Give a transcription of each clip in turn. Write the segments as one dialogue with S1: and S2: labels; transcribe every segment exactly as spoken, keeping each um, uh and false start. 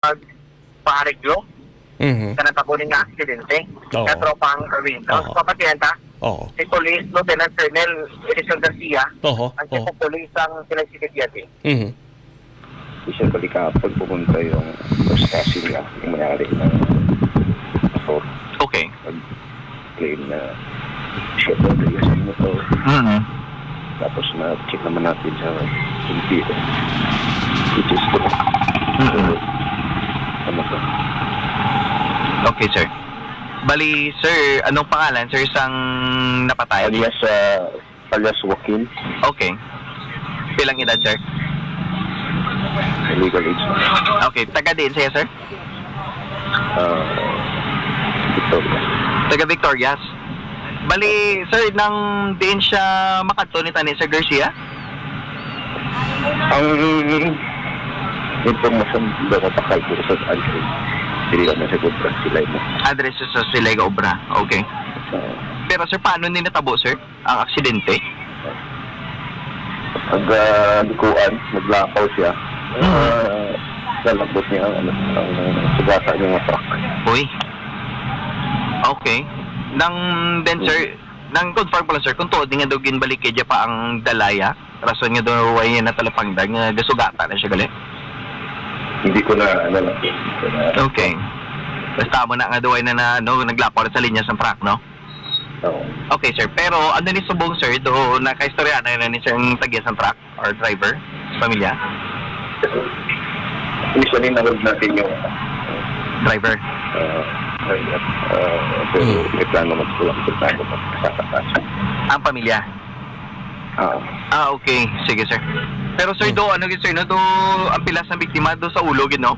S1: magpahariglo
S2: Mhm.
S1: sa natabunin nga aksidente
S2: Oo.
S1: sa tropang Erwin. Tapos
S2: Oo.
S1: papatiyenta,
S2: Oo.
S1: si Police Lieutenant Colonel Edison Garcia,
S2: Oho.
S1: ang
S2: Oh.
S1: chief of police ang sinagsigit
S2: Mhm.
S3: Isa balik kapag pumunta yung first casting niya, yung mayari ng motor,
S1: Okay.
S3: claim na siya daw na yung motor.
S1: Mm-hmm.
S3: Tapos na-check naman natin sa computer, which is true.
S1: Mm-hmm.
S3: Ano to?
S1: Okay, sir. Bali, sir, anong pangalan, sir, isang napatay?
S3: Alias, uh, alias Joaquin,
S1: Okay. Pilang edad, sir?
S3: legal age na.
S1: Okay. Taga din siya, sir?
S3: Uh, Victoria.
S1: Taga Victorias. Bali, sir, nang din siya makadto ni Tani, Sir Garcia?
S3: Ang informasyon daw kapakal ko sa address, hindi kami sa kontra sila mo.
S1: Address sa Silega Obra. Okay.
S3: Uh,
S1: Pero, sir, paano din natabo, sir, ang aksidente?
S3: Pag uh, likuan, naglakaw siya, uh, lalabot niya ang, ano, ang sugata niya ng truck.
S1: Uy. Okay. Nang then, sir, nang confirm pala, sir, kung tuod nga daw ginbalik kay pa ang dalaya, rason nga daw way na talapangdag nga gasugata na siya gali.
S3: Hindi ko na, ano lang, uh,
S1: Okay. Basta mo na nga daw ay na, na no, naglapaw sa linya sa truck, no?
S3: uh,
S1: Okay, sir. Pero ano ni subong, sir, do nakaistorya na ni sir ang tagya sa truck or driver sa pamilya?
S3: initially naroon natin yung
S1: Driver.
S3: uh, uh, pero may plano magsulang sa tayo magkakatasan.
S1: Ang pamilya.
S3: Ah,
S1: Ah, okay. Sige, sir. Pero sir, do ano gid, sir, no? Do ang pilas ng biktima do sa ulo gid, no?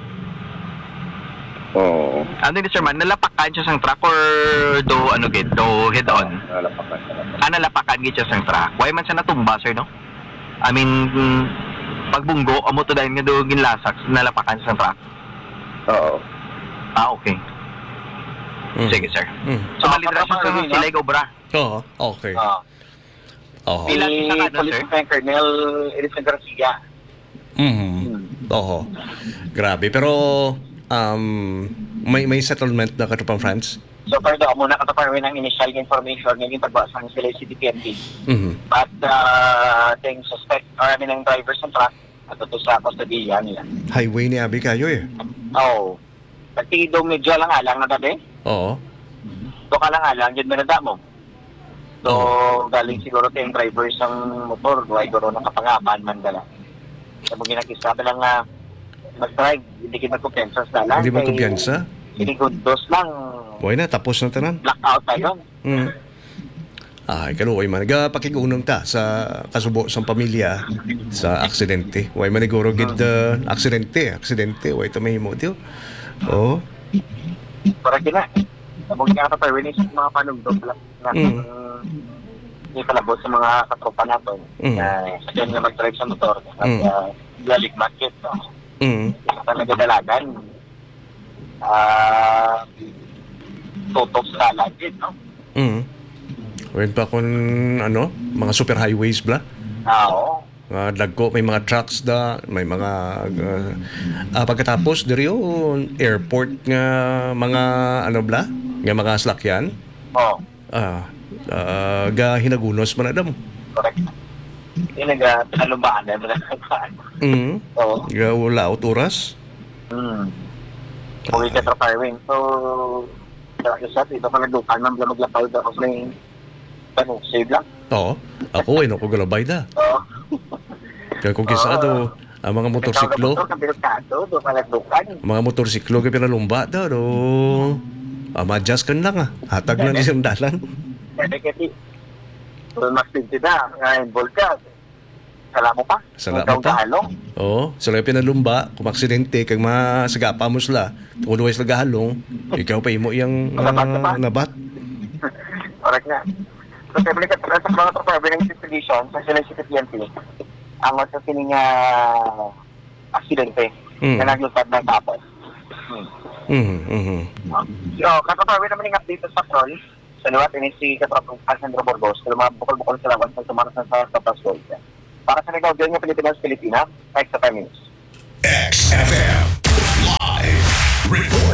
S3: oo.
S1: Ano ni sir man, nalapakan siya sang truck or do ano gid, do head on?
S3: Nalapakan, nalapakan.
S1: Ah, nalapakan gid siya sang truck. Why man siya natumba, sir, no? I mean, mm, pagbunggo, amo to dahil nga do ginlasak, nalapakan siya sang truck.
S3: Oo.
S1: Ah, okay.
S2: Mhm.
S1: Sige, sir.
S2: Mhm.
S1: So, malidra siya sa Silay Obra.
S2: Oo. Okay.
S1: Ah.
S2: Oo.
S1: Ilan isa ka doon, sir?
S4: Colonel Edison Garcia.
S2: Mhm. Oo. Grabe. Pero, um, may may settlement na katupang France?
S4: So, far daw, muna kataparwin ng initial information ngayon pagbasang sila City P N P.
S2: Mhm.
S4: At uh, ting suspect, or I mean, ang driver sa truck, at ito sa kustodiya nila.
S2: Highway ni Abi kayo eh.
S4: Oo. Oh. Pati doon medyo lang alang na dati.
S2: Oo.
S4: Doon ka lang alang, yun minada mo. So,
S2: Oo.
S4: galing siguro tayong driver sa motor, doon siguro nakapangaman man dala. Sa mga ginakisa lang nga, mag-drive, hindi kita magkumpiyansa sa dalan.
S2: Hindi mo kumpiyansa?
S4: Hindi good dos lang,
S2: Buhay na, tapos na tanan.
S4: blackout tayo.
S2: Mm. Ay, kaluoy man. Nagapakigunom ta sa kasubo sa pamilya sa aksidente. Way man siguro gid uh, aksidente, aksidente. Way ta mahimo dio. Oh.
S4: Para kina, sabog nga kataparwin sa mga panugdog lang. Na,
S2: Mm.
S4: uh, hindi palabot sa mga katropa natin.
S2: Mm.
S4: Na sa dyan nga mag-drive sa motor. At
S2: Mm.
S4: uh, lalig market. No?
S2: Mm.
S4: Talaga dalagan. Ah, tutok sa lagid, no?
S2: Mm. Wen pa kun ano, mga super highways bla.
S4: Ah, oo.
S2: Mga dagko, may mga trucks da, may mga uh, ah, pagkatapos diri yung airport nga mga ano bla, nga mga slakyan.
S4: Oo,
S2: Ah, ah, ga hinagunos man adam.
S4: correct. Yung naga, pinalumbaan na, pinalumbaan.
S2: Mm.
S4: Oo.
S2: Ga wala out oras.
S4: Hmm. Uwi ka traparwing. So, sa isa, ito pa nagdukan, man, maglapaw daw ako may tanong, save lang.
S2: Oo. Ako ay nako galabay da.
S4: Oo.
S2: Kaya kung kisado, ang mga motorsiklo,
S4: Ikaw na motor, kabirkado, doon ka nagdukan.
S2: mga motorsiklo kay pinalumba da do. Ah, ma-adjust kan lang ah. Hatag lang isang dalan.
S4: Kaya kasi, so, mas pinti na, nga involved ka. Sala mo pa.
S2: Sala
S4: Ikaw
S2: mo pa.
S4: gahalong.
S2: Oo, sa lang pinalumba, kung aksidente, kag masagapa mo sila, tungkol ways lagahalong, ikaw pa imo yung
S4: Nabat na ba?
S2: ah, nabat.
S4: Correct na. So, sabi ka sa mga trapabi ng investigation sa sila City P N P, ang sa sining uh, aksidente
S2: Mm.
S4: na naglutad ng tapos. Hmm.
S2: Mhm, mhm.
S4: So, katapawi naman yung update sa patrol. Sa liwat, ini si Katrapong Alejandro Burgos, sa mga bukol-bukol sa lawan sa sumarasan sa patrol. Para sa nagaw, dyan yung Pilipinas, Pilipina, kahit sa five minutes.
S5: X F M.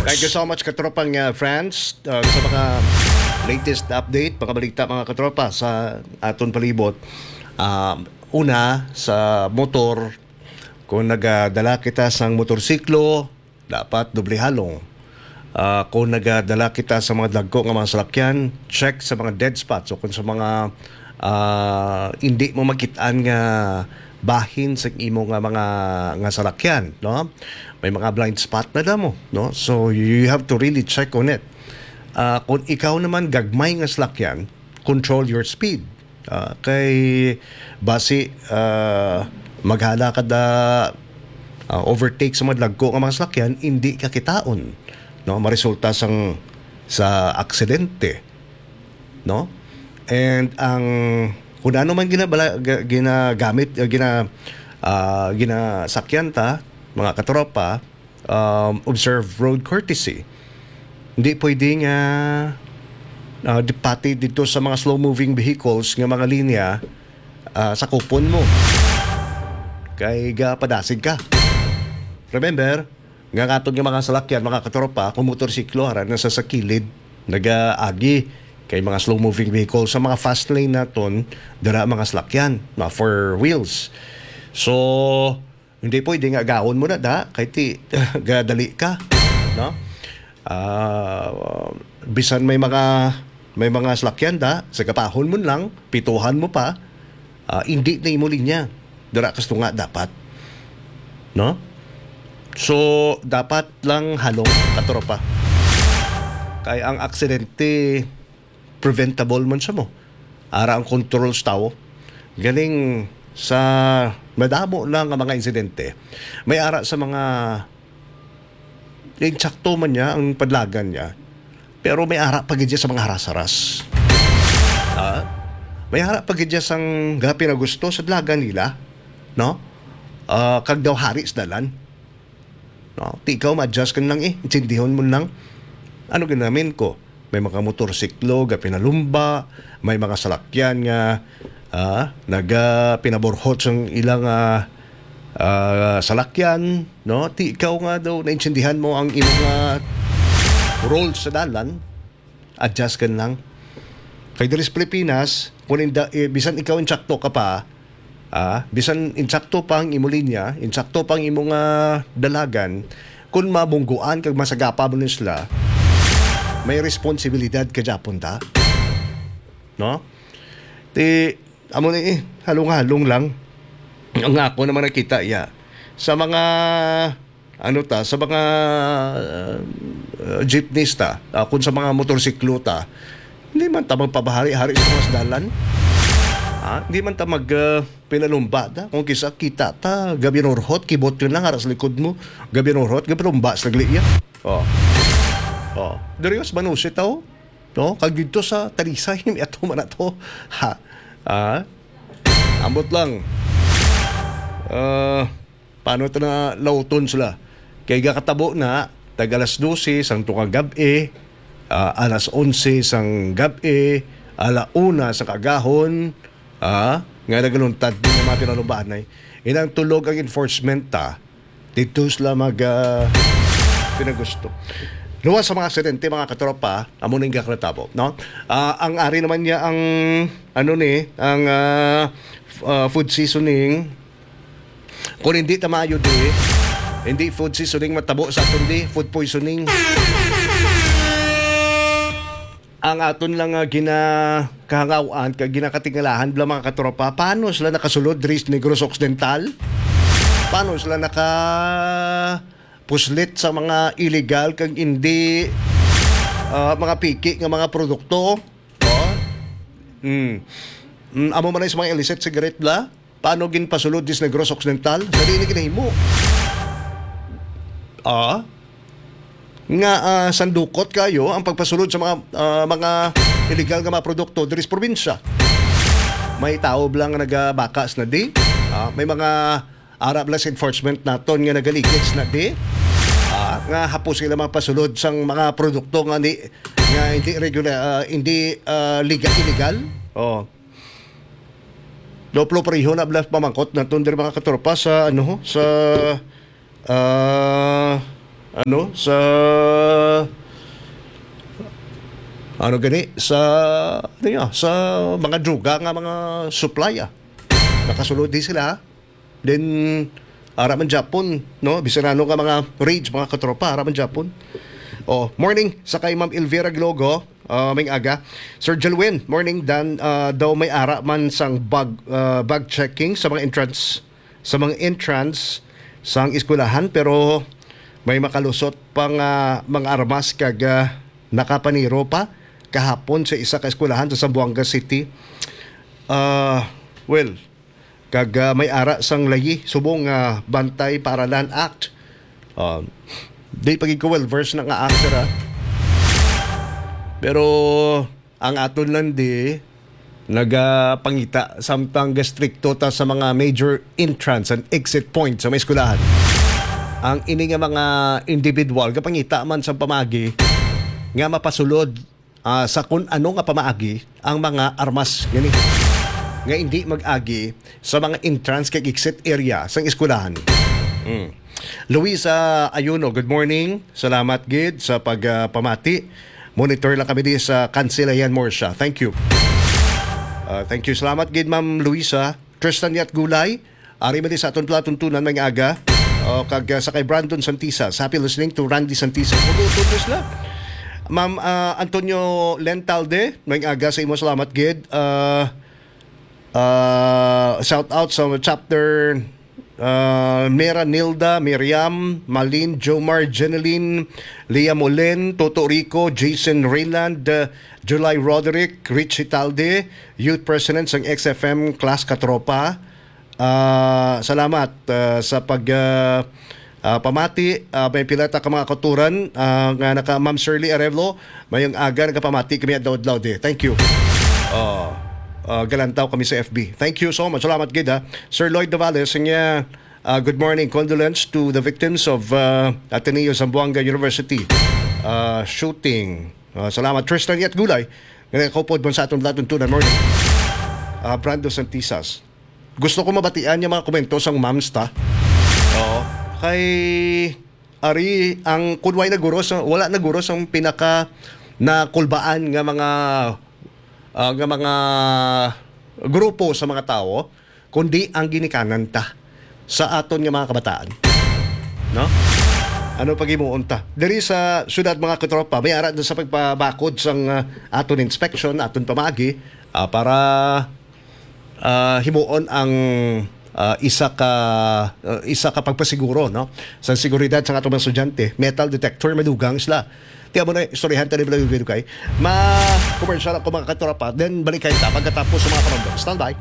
S2: Thank you so much katropang uh, friends uh, sa mga latest update, mga balita mga katropa sa aton palibot. Um, una sa motor, kung nagadala kita sang motorsiklo, dapat doble halong. Uh, kung nagadala kita sa mga dagko nga mga salakyan, check sa mga dead spots o kung sa mga uh, hindi mo makitaan nga bahin sa imo nga mga nga salakyan, no? May mga blind spot na damo, no? So you have to really check on it. Uh, kung ikaw naman gagmay nga salakyan, control your speed. Uh, kay basi uh, maghala ka da uh, overtake sa mga dagko nga mga salakyan, hindi ka kitaon, no? Maresulta sang sa aksidente, no? And ang kung ano man ginabala, ginagamit, uh, gina, uh, ginasakyan ta, mga katropa, um, observe road courtesy. Hindi pwede nga uh, pati dito sa mga slow-moving vehicles nga mga linya, uh, sa kupon mo. Kay gapadasig ka. Remember, nga katong yung mga salakyan, mga katropa, kung motorsiklo, haran na sa sakilid, nag-aagi, kay mga slow-moving vehicles sa mga fast lane naton, dara mga salakyan, mga four wheels. So, hindi pwede nga gawon mo na da, kay ti, gadali ka, no? Uh, bisan may mga may mga salakyan da, sa kapahon mo lang, pituhan mo pa, uh, hindi na imo linya. Dara kasto nga dapat. No? So, dapat lang halong katropa. Kay ang aksidente preventable man sa mo. Ara ang control sa tao. Galing sa madamo lang ang mga insidente. May ara sa mga insakto man niya ang padlagan niya. Pero may ara pagid sa mga haras-haras. Ah, may ara pagid sang gapi na gusto sa dlagan nila, no? Uh, kag daw hari sa dalan. No, ti ikaw ma-adjust kan lang eh. Intindihon mo lang. Ano ginamin ko? May mga motorsiklo ga pinalumba, may mga salakyan nga ah, naga pinaborhot sang ilang uh, uh, salakyan, no? Ti ikaw nga daw naintindihan mo ang imong uh, role sa dalan, adjust kan lang. Kay diri sa Pilipinas, kung inda, eh, bisan ikaw insakto ka pa, ah, bisan insakto pa ang imo linya, insakto pa ang imong uh, dalagan, kung mabungguan kag masagapa mo sila, may responsibilidad ka Japon ta. No? Ti, amo na eh, halong-halong lang. Ang ako naman nakita, ya. Sa mga, ano ta, sa mga uh, uh, jeepneys ta, uh, kung sa mga motorsiklo ta, hindi man ta magpabahari-hari sa mga dalan. Ha? Hindi man ta mag uh, pinalumba ta. Kung kisa kita ta, gabi norhot, kibot yun lang, haras likod mo, gabi norhot, gabi lumba sa gliya. Oh. Oh, Darius manusit tao, no? Kag dito sa Talisay, mi ato man ato. Ha. Ah. Ambot lang. Uh, paano ito na lauton sila? Kay gakatabo na, tag alas dose sang tukang gabi, uh, alas onse sang gabi, ala una sa kagahon, ah, nga nagaluntad din ng mga pinalubanay. Inang tulog ang enforcement ta, dito sila mag uh, pinagusto. Luwas sa mga aksidente, mga katropa, amo ning gakratabo, no? Uh, ang ari naman niya ang ano ni, ang uh, uh, food seasoning. Kung hindi tamayo di, hindi food seasoning matabo sa kundi food poisoning. Ang aton lang uh, ginakahangawaan, kag ginakatingalahan bla mga katropa, paano sila nakasulod diri sa Negros Occidental? Paano sila naka puslit sa mga illegal kag hindi uh, mga piki nga mga produkto. Oh. Mm. Mm, amo man sa mga illicit cigarette la, paano gin pasulod dis Negros Occidental? Dali ni ginahimo. Ah. Nga uh, sandukot kayo ang pagpasulod sa mga uh, mga illegal nga mga produkto diri sa probinsya. May tao lang nga nagabakas na di. Uh, may mga Arab Laws Enforcement naton nga nagaligits na di. Uh, nga hapos sila mapasulod sang mga produkto nga di nga hindi regular uh, hindi uh, legal illegal. Oh. Doplo pareho na blas pamangkot naton diri mga katropa sa ano sa uh, ano sa ano gani sa ano yun, sa mga droga nga mga supply ah. Nakasulod din sila. Then araman Japon, no? Bisarano ka mga rage, mga katropa, araman Japon. Oh, morning sa kay Ma'am Elvira Glogo, uh, may aga. Sir Jalwin, morning dan uh, daw may ara man sang bag uh, bag checking sa mga entrance sa mga entrance sang eskwelahan pero may makalusot pang uh, mga armas kag uh, nakapaniro pa kahapon sa isa ka eskwelahan sa Zamboanga City. Uh, well, kag uh, may ara sang layi subong uh, Bantay Paralan Act. Uh, di pagig ko well verse na nga actor ah. Pero ang aton lang di nagapangita samtang gastrikto ta sa mga major entrance and exit points sa may eskwelahan. Ang ini nga mga individual kapangita man sa pamagi nga mapasulod uh, sa kung ano nga pamaagi ang mga armas gani nga hindi mag-agi sa mga entrance kag exit area sa eskwelahan. Mm. Luisa Ayuno, good morning. Salamat gid sa pagpamati. Uh, Monitor lang kami di sa Kansilayan Morsha. Thank you. Uh, thank you. Salamat gid Ma'am Luisa. Tristan Yat Gulay, ari man di sa aton platuntunan may aga. Uh, kag uh, sa kay Brandon Santisas. Happy listening to Randy Santisas. Tutos na. Ma'am uh, Antonio Lentalde, may aga sa imo salamat gid. Uh, uh, shout out sa chapter uh, Mera Nilda, Miriam, Malin, Jomar, Jeneline, Leah Molen, Toto Rico, Jason Rayland, uh, July Roderick, Rich Italde, Youth President ng X F M Class Katropa. Uh, salamat uh, sa pag uh, uh, pamati. Uh, may pilata ka mga katuran uh, nga naka Ma'am Shirley Arevlo, mayong aga nagapamati kami at Daud Laude. Thank you. Uh, uh, galantaw kami sa F B. Thank you so much. Salamat gid ha. Sir Lloyd Davales, niya uh, good morning. Condolence to the victims of uh, Ateneo Zamboanga University uh, shooting. Uh, salamat Tristan Yat Gulay. Nakakupod mo sa atong latuntunan morning. Uh, Brando Santisas. Gusto ko mabatian yung mga komento sang mams ta. Oo. Kay ari ang kunway na guro sa wala na guro sang pinaka na kulbaan nga mga uh, nga mga grupo sa mga tao kundi ang ginikanan ta sa aton nga mga kabataan. No? Ano pag-imuon ta? Diri sa syudad mga katropa, may ara sa pagpabakod sang uh, aton inspection, aton pamagi uh, para uh, himuon ang uh, isa ka uh, isa ka pagpasiguro no sa seguridad sa atong mga estudyante. Metal detector madugang sila. Tiyan mo na istoryahan tayo nila yung video kay ma commercial ako mga katropa, then balik kayo ta pagkatapos sa mga panahon. Stand by.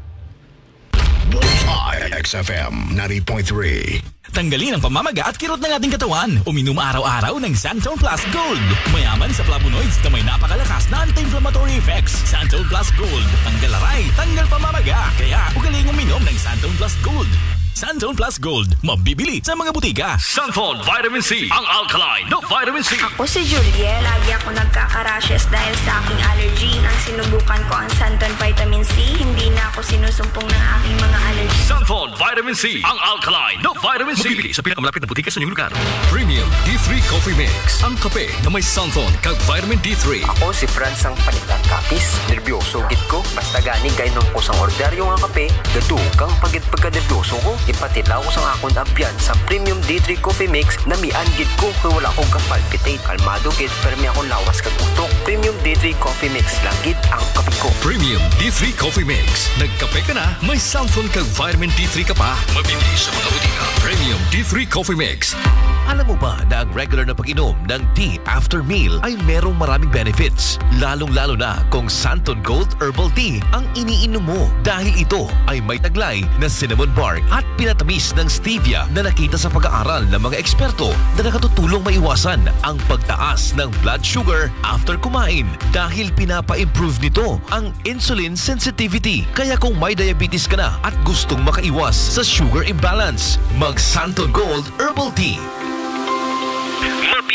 S5: Bullseye X F M ninety point three.
S6: Tanggalin ang pamamaga at kirot ng ating katawan. Uminom araw-araw ng Santone Plus Gold. Mayaman sa flavonoids na may napakalakas na anti-inflammatory effects. Santone Plus Gold. Tanggal aray, tanggal pamamaga. Kaya ugaling uminom ng Santone Plus Gold. Santone Plus Gold. Mabibili sa mga butika.
S7: Santone Vitamin C. Ang alkaline na vitamin C.
S8: Ako si Julie. Lagi ako nagkaka-rashes dahil sa aking allergy. Nang sinubukan ko ang Santone Vitamin C, hindi na ako sinusumpong ng aking mga allergy.
S7: Santone Vitamin C. Ang alkaline na vitamin C. Mabibili sa pinakamalapit na butika sa inyong lugar.
S5: Premium D three Coffee Mix. Ang kape na may Santone kag vitamin D three.
S9: Ako si Franz ang panitan kapis. Nervyoso gid ko. Basta gani gaynon ko sang order yung ang kape. Gadukang pagid pagkanervyoso ko. Ipatilaw ko sang akong ambiyan sa Premium D three Coffee Mix na mian gid ko kung wala akong kapalpitate. Kalmado gid pero may akong lawas kag utok. Premium D three Coffee Mix lang gid ang kape ko.
S5: Premium D three Coffee Mix. Nagkape ka na, may Santone kag vitamin D three ka pa. Mabibili sa mga butika. Premium D three Coffee Mix.
S10: Alam mo ba na ang regular na pag-inom ng tea after meal ay merong maraming benefits? Lalong-lalo na kung Santone Gold Herbal Tea ang iniinom mo dahil ito ay may taglay na cinnamon bark at pinatamis ng stevia na nakita sa pag-aaral ng mga eksperto na nakatutulong maiwasan ang pagtaas ng blood sugar after kumain dahil pinapa-improve nito ang insulin sensitivity. Kaya kung may diabetes ka na at gustong makaiwas sa sugar imbalance, mag Santone Gold Herbal Tea.
S7: Mabibili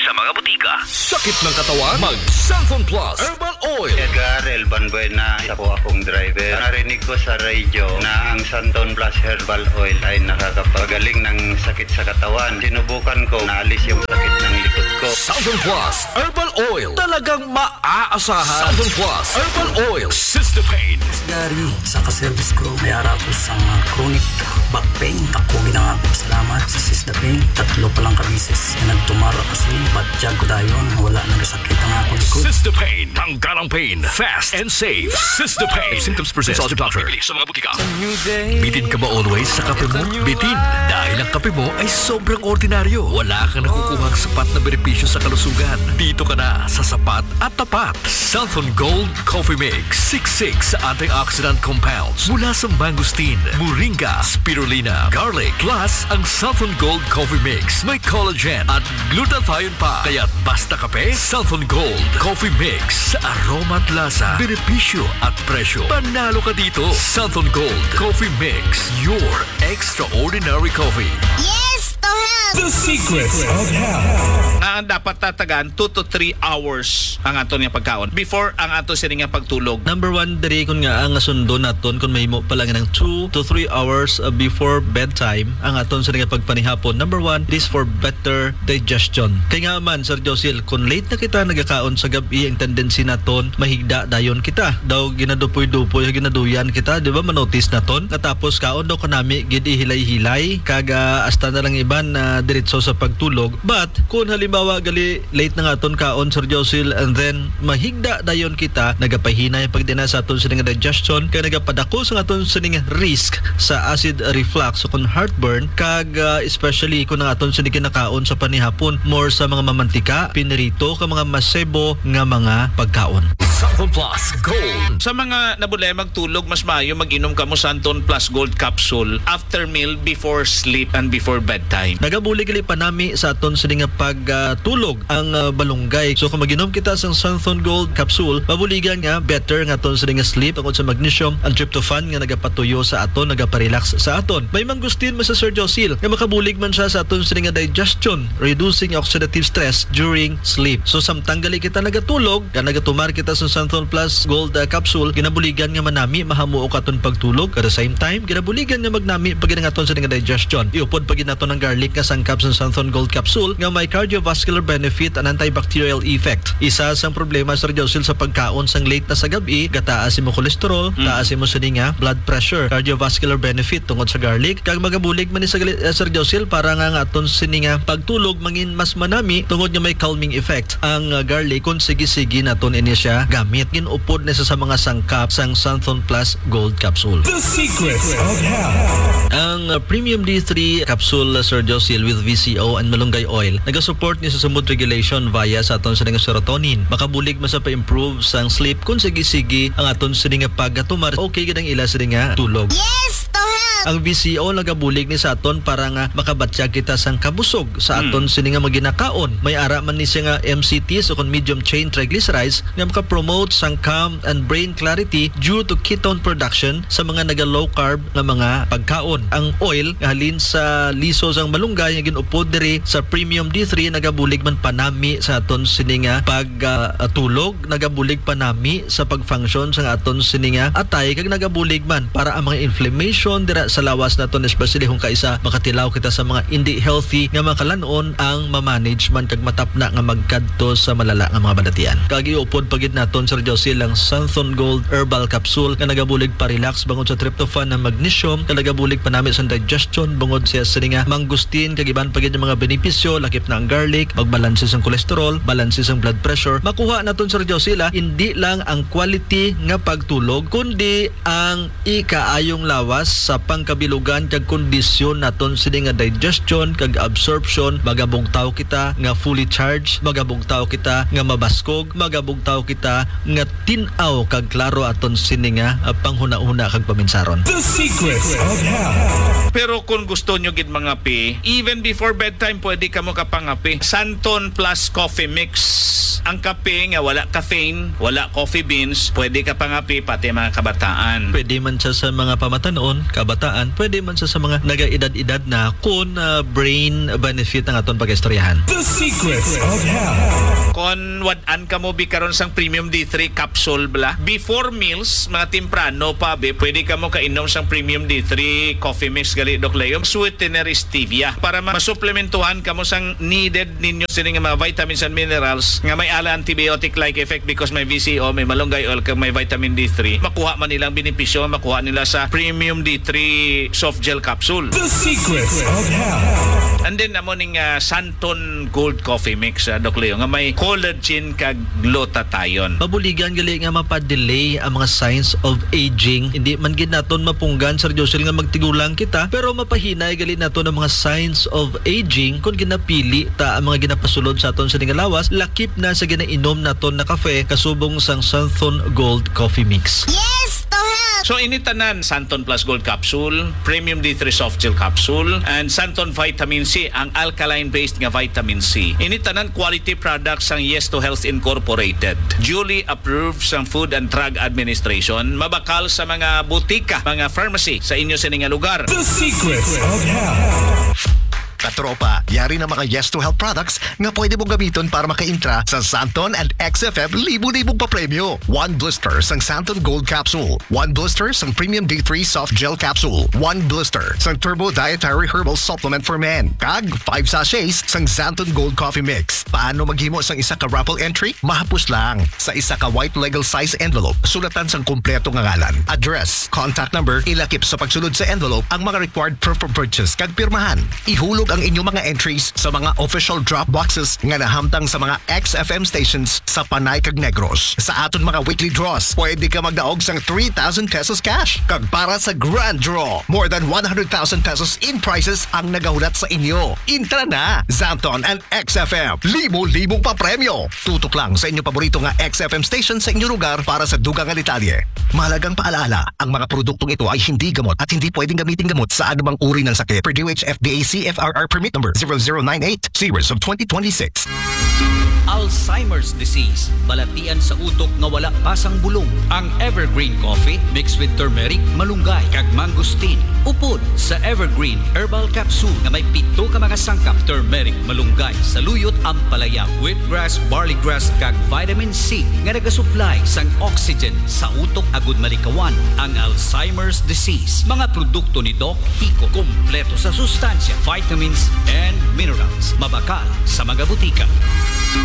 S5: sa mga butika. Sakit ng katawan? Mag Santon Plus Herbal Oil.
S11: Edgar Elban Buena, isa po akong driver. Narinig ko sa radio na ang Santon Plus Herbal Oil ay nakakapagaling ng sakit sa katawan. Sinubukan ko, naalis yung sakit ng likod ko.
S5: Santon Plus Herbal Oil. Talagang maaasahan. Santon Plus Herbal Oil. Sister Pain.
S12: Gary, sa kaservice ko, may ara ko sa mga chronic back pain. Ako ginanga ko salamat sa Sister Pain. Tatlo pa lang kabisis na nagtumara kasi batyag ko dayon. Wala nagasakit ang ako likod.
S5: Sister Pain. Tanggalang pain. Fast and safe. Sister Pain. If symptoms persist, consult your doctor. Sa mga butika. Bitin ka ba always sa kape mo? Bitin. Dahil ang kape mo ay sobrang ordinaryo. Wala kang nakukuhang sapat na benepisyo sa kalusugan. Dito ka na sa sapat at tapat. Santon Gold Coffee Mix. sixty-six antioxidant compounds mula sa mangosteen, moringa, spirulina, garlic, plus ang Santon Gold Coffee Mix. May collagen at glutathione pa. Kaya't basta kape, Santon Gold Coffee Mix. Sa aroma at lasa, benepisyo at presyo. Panalo ka dito. Santon Gold Coffee Mix. Your extraordinary coffee.
S13: Yes, to help!
S6: The secrets of health.
S14: Nga ang dapat tatagan two to three hours ang aton nga pagkaon before ang aton sini nga pagtulog.
S15: Number one, diri kun nga ang sundo naton kung mahimo pa lang ng two to three hours uh, before bedtime ang aton sini nga pagpanihapon. Number one, it is for better digestion. Kay nga man, Sir Josil, kung late na kita nagakaon sa gabi, ang tendency naton mahigda dayon kita. Daw ginadupoy-dupoy, ginaduyan kita, di ba? Manotice naton. Katapos kaon daw kanami gid hilay-hilay kaga hasta na lang iban na uh, diretso sa pagtulog. But kung halimbawa gali late na nga aton kaon, Sir Josil, and then mahigda dayon kita, nagapahinay pagdina sa aton sining digestion kay nagapadako sa aton sining risk sa acid reflux o kung heartburn kag uh, especially kung ang aton sining kinakaon sa panihapon more sa mga mamantika, pinirito ka mga masebo nga mga pagkaon.
S5: Santon Plus Gold.
S14: Sa mga nabulay magtulog, mas maayo mag-inom ka mo Santon Plus Gold capsule after meal, before sleep, and before bedtime.
S15: Nagabuli gali pa nami sa aton sining pagtulog uh, ang uh, balunggay. So kung mag-inom kita sa Santon Gold capsule, mabuligan nga better nga aton sining sleep tungod sa magnesium and tryptophan nga nagapatuyo sa aton, nagaparelax sa aton. May mangustin mo sa Sir Josil nga makabulig man siya sa aton sining digestion, reducing oxidative stress during sleep. So samtang gali kita nagatulog, ka nagatumar kita sa Santon Plus Gold uh, capsule, ginabuligan nga manami mahamuo ka aton pagtulog. At the same time, ginabuligan nga magnami pag aton sining digestion. Iupod pag naton ng garlic nga sangkap sa Santon Gold capsule nga may cardiovascular benefit and antibacterial effect. Isa sa problema, Sir Josil, sa pagkaon sang late na sa gabi, gataas mo cholesterol, mm. taas mo sa nga blood pressure, cardiovascular benefit tungod sa garlic. Kag magabulig man ni sa uh, Sir Josil, para nga nga aton sininga pagtulog mangin mas manami tungod nga may calming effect ang uh, garlic kung sige-sige naton ini siya gamit. Ginupod na sa mga sangkap sang Santon Plus Gold capsule.
S6: The secrets of health.
S15: Ang uh, Premium D three capsule, uh, Sir Josil, with V C O and malunggay oil, nagasupport ni sa mood regulation via sa aton sa nga serotonin. Makabulig man sa pa-improve sang sleep kung sige-sige ang aton sa nga paggatumar. Okay gid ang ila sa nga tulog.
S13: Yes, to help!
S15: Ang V C O nagabulig ni sa aton para nga makabatya kita sang kabusog sa aton mm. sini nga maginakaon. May ara man ni siya nga M C T, so kon medium chain triglycerides, nga maka-promote sang calm and brain clarity due to ketone production sa mga naga low carb nga mga pagkaon. Ang oil nga halin sa liso sang malunggay nga ginupod diri sa Premium D three, nagabulig man panami sa aton sini nga pagtulog, uh, nagabulig panami sa pagfunction sa aton sini nga atay, kag nagabulig man para ang mga inflammation dira sa lawas naton, especially kung kaisa makatilaw kita sa mga hindi healthy nga makalanon ang ma-manage man kag matapna nga magkadto sa malala nga mga badatian. Kag iupod pagid naton, Sir Josil, ang Santon Gold Herbal Capsule nga nagabulig pa relax bangod sa tryptophan na magnesium, nga nagabulig pa namin sa digestion bangod siya sa nga mangustin, kag iban pagid yung mga benepisyo, lakip na ang garlic, magbalanse ang cholesterol, balanse ang blood pressure. Makuha naton, Sir Josil, hindi lang ang quality nga pagtulog kundi ang ikaayong lawas sa pangkabilugan kag kondisyon naton sini nga digestion kag absorption. Magabugtaw kita nga fully charged, magabugtaw kita nga mabaskog, magabugtaw kita nga tin-aw kag klaro aton sini nga uh, panghuna-huna kag paminsaron.
S6: The secrets of health.
S14: Pero kung gusto nyo gid mga pi, even before bedtime pwede ka mo kapangapi. Santon Plus Coffee Mix. Ang kape nga wala caffeine, wala coffee beans, pwede ka pangapi pati mga kabataan.
S15: Pwede man siya sa mga pamatanon, kabataan, kabataan, pwede man sa, sa mga naga-edad-edad na kung uh, brain benefit ang aton pag-istoryahan.
S6: The Secrets of Health.
S14: Kon wad-an ka mo bi karon sang Premium D three capsule bla. Before meals, mga timprano pa be, pwede ka mo kainom sang Premium D three coffee mix gali Doc Leo. Sweetener stevia para masuplementuhan ka mo sang needed ninyo sini nga mga vitamins and minerals nga may ala antibiotic-like effect because may V C O, may malunggay oil, kag may vitamin D three. Makuha man nilang benepisyo, makuha nila sa Premium D three soft gel capsule.
S6: The Secrets of Health.
S14: And then amo ning uh, Santon Gold Coffee Mix, uh, Doc Leo, nga may collagen kag glutathione.
S15: Mabuligan gali nga mapadelay ang mga signs of aging. Hindi man gid naton mapunggan Sir Josel nga magtigulang kita, pero mapahinay gali naton ang mga signs of aging kung ginapili ta ang mga ginapasulod sa aton sa lawas, lakip na sa ginainom naton na kafe kasubong sang Santon Gold Coffee Mix.
S13: Yes, to help!
S14: So initanan Santon Plus Gold Capsule, Premium D three Soft Gel Capsule, and Santon Vitamin C, ang alkaline-based nga vitamin C. Initanan quality products ang Yes to Health Incorporated. Duly approved sa Food and Drug Administration, mabakal sa mga butika, mga pharmacy sa inyo sa nga lugar.
S6: The Secrets of Health.
S16: Katropa, yari na mga Yes to Health products nga pwede mong gamiton para maka-intra sa Santon and X F M libo-libong pa-premyo. One blister sang Santon Gold Capsule. One blister sang Premium D three Soft Gel Capsule. One blister sang Turbo Dietary Herbal Supplement for Men. Kag five sachets sang Santon Gold Coffee Mix. Paano maghimo sang isa ka raffle entry? Mahapos lang. Sa isa ka white legal size envelope, sulatan sang kumpleto nga ngalan, address, contact number, ilakip sa pagsulod sa envelope ang mga required proof of purchase kag pirmahan. Ihulog ang inyong mga entries sa mga official drop boxes nga nahamtang sa mga X F M stations sa Panay kag Negros. Sa aton mga weekly draws, pwede ka magdaog sang three thousand pesos cash. Kag para sa grand draw, more than one hundred thousand pesos in prizes ang nagahulat sa inyo. Intra na! Santon and X F M. Libo-libong pa premyo. Tutok lang sa inyong paborito nga X F M station sa inyong lugar para sa dugang nga detalye. Mahalagang paalala, ang mga produktong ito ay hindi gamot at hindi pwedeng gamitin gamot sa anumang uri ng sakit. Per D O H F D A C F R R permit number zero zero nine eight series of twenty twenty-six.
S17: Alzheimer's disease, balatian sa utok nga wala pasang bulong. Ang Evergreen Coffee mixed with turmeric, malunggay, kag mangosteen. Upod sa Evergreen Herbal Capsule nga may pito ka mga sangkap, turmeric, malunggay, saluyot, ampalaya, wheatgrass, barley grass, kag vitamin C nga nagasupply sang oxygen sa utok agud malikawan ang Alzheimer's disease. Mga produkto ni Doc Hico, kompleto sa sustansya, vitamins and minerals, mabakal sa mga butika.